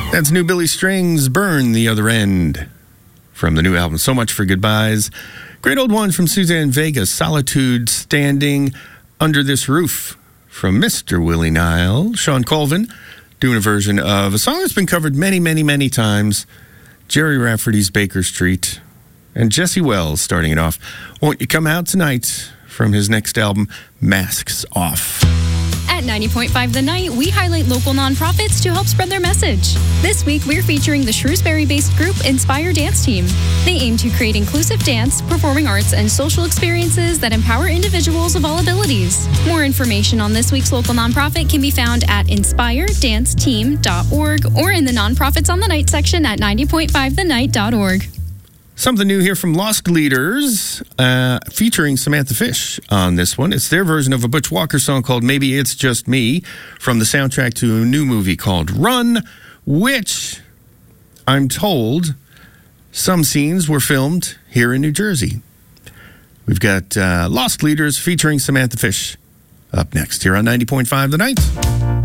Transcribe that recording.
That's New Billy Strings, Burn the Other End, from the new album, So Much for Goodbyes. Great old one from Suzanne Vega, Solitude Standing Under This Roof, from Mr. Willie Nile. Sean Colvin doing a version of a song that's been covered many, many, many times, Jerry Rafferty's Baker Street. And Jesse Wells starting it off. Won't You Come Out Tonight, from his next album, Masks Off. At 90.5 The Night, we highlight local nonprofits to help spread their message. This week, we're featuring the Shrewsbury-based group Inspire Dance Team. They aim to create inclusive dance, performing arts, and social experiences that empower individuals of all abilities. More information on this week's local nonprofit can be found at inspiredanceteam.org or in the Nonprofits on the Night section at 90.5thenight.org. Something new here from Lost Leaders, featuring Samantha Fish on this one. It's their version of a Butch Walker song called Maybe It's Just Me, from the soundtrack to a new movie called Run, which I'm told some scenes were filmed here in New Jersey. We've got Lost Leaders featuring Samantha Fish up next here on 90.5 The Night.